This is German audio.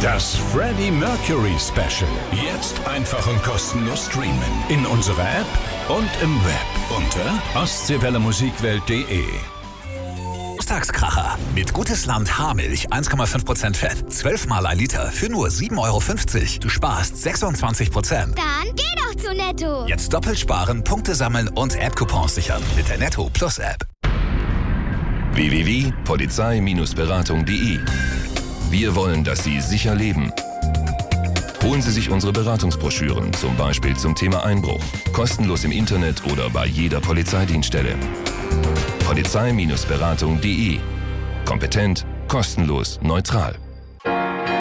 Das Freddie Mercury Special. Jetzt einfach und kostenlos streamen. In unserer App und im Web unter ostseewellemusikwelt.de. Samstagskracher. Mit Gutes Land Haarmilch 1,5% Fett. 12 mal ein Liter für nur 7,50 €. Du sparst 26%. Dann geh doch zu Netto. Jetzt doppelt sparen, Punkte sammeln und App-Coupons sichern mit der Netto Plus App. www.polizei-beratung.de. Wir wollen, dass Sie sicher leben. Holen Sie sich unsere Beratungsbroschüren, zum Beispiel zum Thema Einbruch. Kostenlos im Internet oder bei jeder Polizeidienststelle. Polizei-beratung.de. Kompetent, kostenlos, neutral.